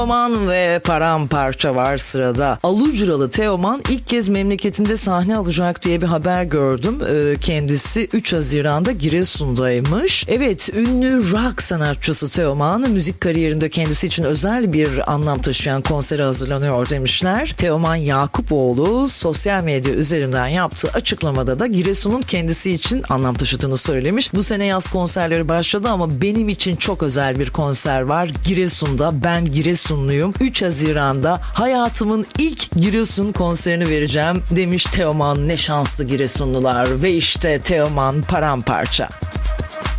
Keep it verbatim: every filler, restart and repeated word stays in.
Teoman ve Paramparça var sırada. Alucralı Teoman ilk kez memleketinde sahne alacak diye bir haber gördüm. Ee, kendisi üç Haziran'da Giresun'daymış. Evet, ünlü rock sanatçısı Teoman müzik kariyerinde kendisi için özel bir anlam taşıyan konsere hazırlanıyor demişler. Teoman Yakupoğlu sosyal medya üzerinden yaptığı açıklamada da Giresun'un kendisi için anlam taşıdığını söylemiş. Bu sene yaz konserleri başladı ama benim için çok özel bir konser var. Giresun'da, ben Giresunluyum. üç Haziran'da hayatımın ilk Giresun konserini vereceğim demiş Teoman. Ne şanslı Giresunlular. Ve işte Teoman Paramparça.